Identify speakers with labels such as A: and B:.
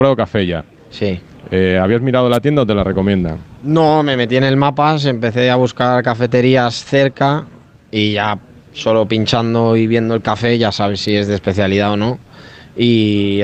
A: comprado café ya.
B: Sí.
A: ¿Habías mirado la tienda o te la recomiendan?
B: No, me metí en el Mapas, empecé a buscar cafeterías cerca y ya solo pinchando y viendo el café ya sabes si es de especialidad o no. Y